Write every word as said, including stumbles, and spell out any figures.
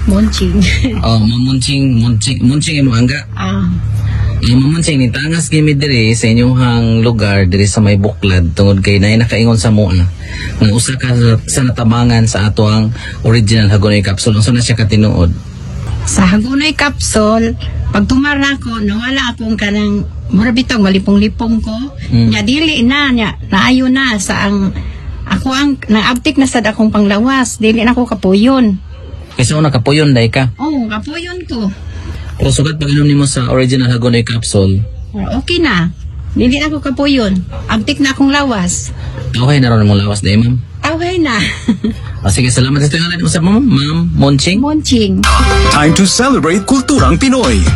Munching. Oh, mamunching, munching, munching imo angga. Ah. Yung mamunching ni tangas gimi diri sa inyong lugar diri sa may buklad tungod kay naay nakaingon sa mua nga usa ka sa natabangan sa ato ang original Hagonoy capsule. Unsa na siya katinuod? Sa Hagonoy capsule, pag tumara ko, nawala akong kanang mura bitong malipong-lipong ko. Mm. Nya dili na nya, naayo na sa ang ako ang naabtik na sad akong panglawas, dili na ako kapuyon. Kasi una kapuyon day ka. Oh, kapuyon ko. Pero sugat pag inom nimo sa original Hagonoy capsule, Oh, okay na. Dili na ako kapuyon. Abtik na akong lawas. okay na ron mong lawas day, ma'am. Okay na. O sige, salamat sa tingalan mo sa ma'am, ma'am Munching. Munching. Time to celebrate kulturang Pinoy.